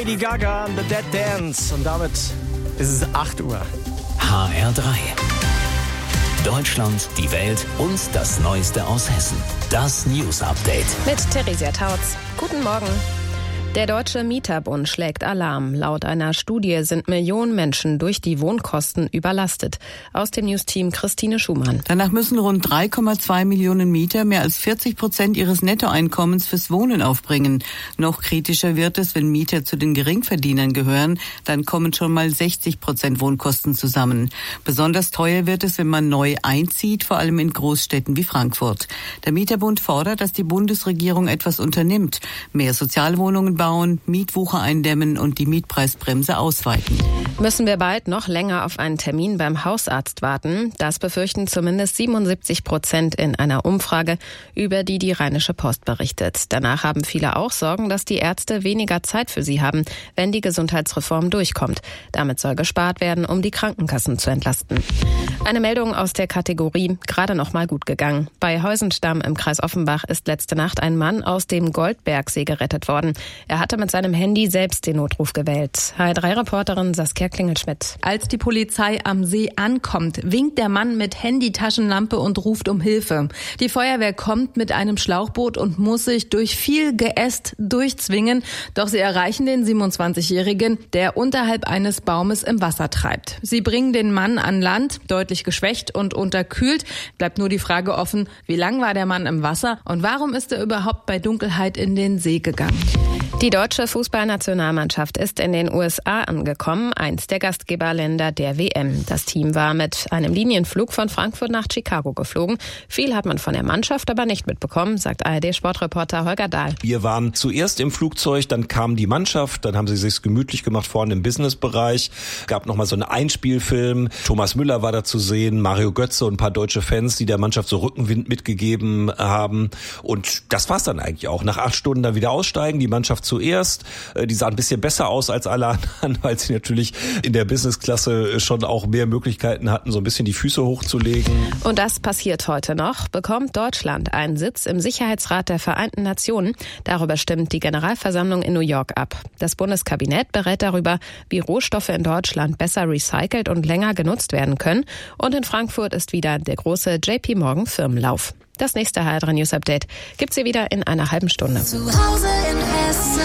Lady Gaga, The Dead Dance. Und damit ist es 8 Uhr. HR3. Deutschland, die Welt und das Neueste aus Hessen. Das News Update. Mit Theresia Tautz. Guten Morgen. Der Deutsche Mieterbund schlägt Alarm. Laut einer Studie sind Millionen Menschen durch die Wohnkosten überlastet. Aus dem News-Team Christine Schumann. Danach müssen rund 3,2 Millionen Mieter mehr als 40% ihres Nettoeinkommens fürs Wohnen aufbringen. Noch kritischer wird es, wenn Mieter zu den Geringverdienern gehören. Dann kommen schon mal 60% Wohnkosten zusammen. Besonders teuer wird es, wenn man neu einzieht, vor allem in Großstädten wie Frankfurt. Der Mieterbund fordert, dass die Bundesregierung etwas unternimmt. Mehr Sozialwohnungen bauen, Mietwucher eindämmen und die Mietpreisbremse ausweiten. Müssen wir bald noch länger auf einen Termin beim Hausarzt warten? Das befürchten zumindest 77% in einer Umfrage, über die die Rheinische Post berichtet. Danach haben viele auch Sorgen, dass die Ärzte weniger Zeit für sie haben, wenn die Gesundheitsreform durchkommt. Damit soll gespart werden, um die Krankenkassen zu entlasten. Eine Meldung aus der Kategorie gerade noch mal gut gegangen. Bei Heusenstamm im Kreis Offenbach ist letzte Nacht ein Mann aus dem Goldbergsee gerettet worden. Er hatte mit seinem Handy selbst den Notruf gewählt. HR3-Reporterin Saskia Klingelschmidt. Als die Polizei am See ankommt, winkt der Mann mit Handy-Taschenlampe und ruft um Hilfe. Die Feuerwehr kommt mit einem Schlauchboot und muss sich durch viel Geäst durchzwingen. Doch sie erreichen den 27-Jährigen, der unterhalb eines Baumes im Wasser treibt. Sie bringen den Mann an Land, deutlich geschwächt und unterkühlt. Bleibt nur die Frage offen, wie lang war der Mann im Wasser und warum ist er überhaupt bei Dunkelheit in den See gegangen? Die deutsche Fußballnationalmannschaft ist in den USA angekommen, eins der Gastgeberländer der WM. Das Team war mit einem Linienflug von Frankfurt nach Chicago geflogen. Viel hat man von der Mannschaft aber nicht mitbekommen, sagt ARD-Sportreporter Holger Dahl. Wir waren zuerst im Flugzeug, dann kam die Mannschaft, dann haben sie sich gemütlich gemacht vorne im Businessbereich. Gab nochmal so einen Einspielfilm. Thomas Müller war da zu sehen, Mario Götze und ein paar deutsche Fans, die der Mannschaft so Rückenwind mitgegeben haben. Und das war's dann eigentlich auch. Nach 8 Stunden dann wieder aussteigen, die Mannschaft zuerst. Die sah ein bisschen besser aus als alle anderen, weil sie natürlich in der Businessklasse schon auch mehr Möglichkeiten hatten, so ein bisschen die Füße hochzulegen. Und das passiert heute noch. Bekommt Deutschland einen Sitz im Sicherheitsrat der Vereinten Nationen? Darüber stimmt die Generalversammlung in New York ab. Das Bundeskabinett berät darüber, wie Rohstoffe in Deutschland besser recycelt und länger genutzt werden können. Und in Frankfurt ist wieder der große JP Morgan Firmenlauf. Das nächste HR3 News Update gibt's hier wieder in einer halben Stunde. Zu Hause in Hessen.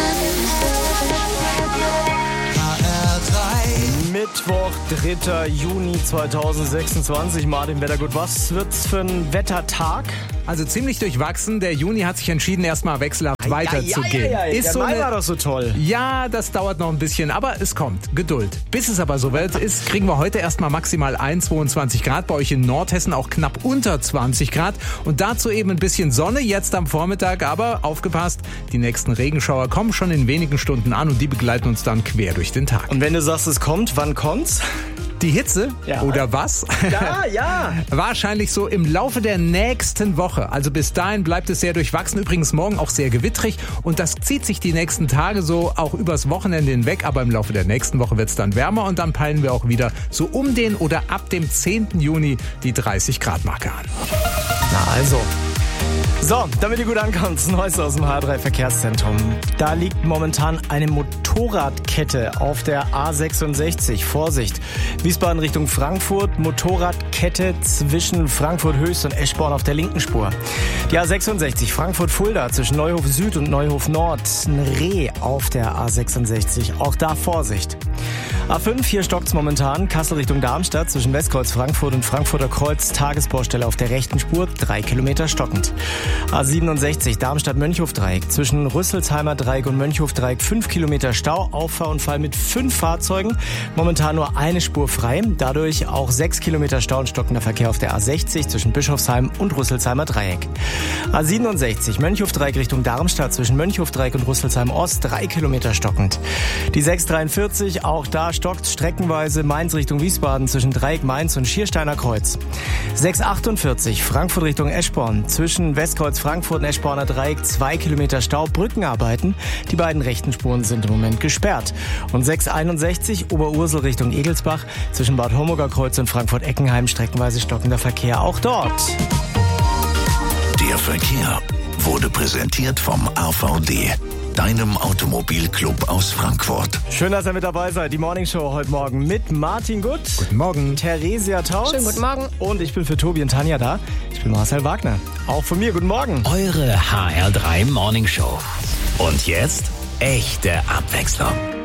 HR3. Mittwoch, 3. Juni 2026. Martin Wettergut, was wird's für ein Wettertag? Also ziemlich durchwachsen. Der Juni hat sich entschieden, erstmal wechselhaft weiterzugehen. Der Mai war doch so toll. Ja, das dauert noch ein bisschen, aber es kommt. Geduld. Bis es aber soweit ist, kriegen wir heute erstmal maximal 22 Grad. Bei euch in Nordhessen auch knapp unter 20 Grad. Und dazu eben ein bisschen Sonne jetzt am Vormittag. Aber aufgepasst, die nächsten Regenschauer kommen schon in wenigen Stunden an und die begleiten uns dann quer durch den Tag. Und wenn du sagst, es kommt, wann kommt's? Die Hitze? Ja. Oder was? Ja. Wahrscheinlich so im Laufe der nächsten Woche. Also bis dahin bleibt es sehr durchwachsen. Übrigens morgen auch sehr gewittrig. Und das zieht sich die nächsten Tage so auch übers Wochenende hinweg. Aber im Laufe der nächsten Woche wird es dann wärmer. Und dann peilen wir auch wieder so um den oder ab dem 10. Juni die 30-Grad-Marke an. Na also. So, damit ihr gut ankommt, das Neueste aus dem HR3 Verkehrszentrum. Da liegt momentan eine Motorradkette auf der A66. Vorsicht! Wiesbaden Richtung Frankfurt, Motorradkette zwischen Frankfurt Höchst und Eschborn auf der linken Spur. Die A66 Frankfurt-Fulda zwischen Neuhof Süd und Neuhof Nord. Ein Reh auf der A66. Auch da Vorsicht. A5, hier stockt's momentan. Kassel Richtung Darmstadt zwischen Westkreuz Frankfurt und Frankfurter Kreuz. Tagesbaustelle auf der rechten Spur, 3 Kilometer stockend. A67 Darmstadt-Mönchhof-Dreieck zwischen Rüsselsheimer Dreieck und Mönchhof-Dreieck 5 Kilometer Stau, Auffahrunfall mit 5 Fahrzeugen, momentan nur eine Spur frei, dadurch auch 6 Kilometer Stau und stockender Verkehr auf der A60 zwischen Bischofsheim und Rüsselsheimer Dreieck. A67 Mönchhof-Dreieck Richtung Darmstadt zwischen Mönchhof-Dreieck und Rüsselsheim Ost 3 Kilometer stockend. Die 643, auch da stockt streckenweise Mainz Richtung Wiesbaden zwischen Dreieck Mainz und Schiersteiner Kreuz. 648 Frankfurt Richtung Eschborn zwischen Westkreuz Frankfurt und Eschborner Dreieck 2 Kilometer Stau, Brückenarbeiten. Die beiden rechten Spuren sind im Moment gesperrt. Und 661 Oberursel Richtung Egelsbach zwischen Bad Homburger Kreuz und Frankfurt-Eckenheim streckenweise stockender Verkehr auch dort. Der Verkehr wurde präsentiert vom AVD. deinem Automobilclub aus Frankfurt. Schön, dass ihr mit dabei seid. Die Morningshow heute Morgen mit Martin Gutt. Guten Morgen. Theresia Tautz. Schönen guten Morgen. Und ich bin für Tobi und Tanja da. Ich bin Marcel Wagner. Auch von mir, guten Morgen. Eure HR3 Morningshow. Und jetzt echte Abwechslung.